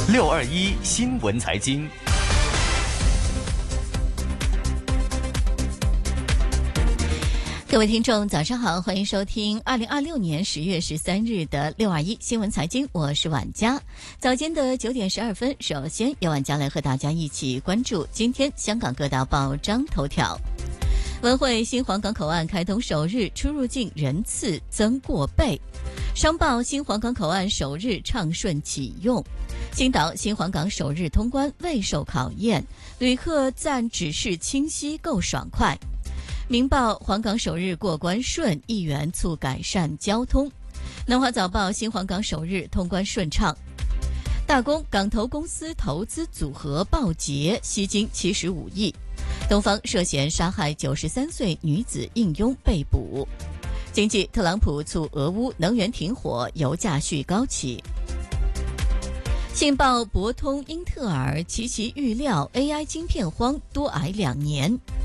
621新闻财经。 各位听众早上好，欢迎收听2026年10月13日的621新闻财经，我是婉佳。早间的9点12分，首先由婉佳来和大家一起关注今天香港各大报章头条。文汇新皇岗口岸开通首日，出入境人次增过倍。商报新皇岗口岸首日畅顺启用。青岛新皇岗首日通关未受考验，旅客赞指示清晰够爽快。明报皇岗首日过关顺，议员促改善交通。南华早报新皇岗首日通关顺畅。大公港投公司投资组合爆劫，吸金75亿。东方涉嫌杀害93岁女子应拥被捕。经济特朗普促俄乌能源停火，油价续高企。信报博通英特尔齐预料 AI 晶片荒多挨2年。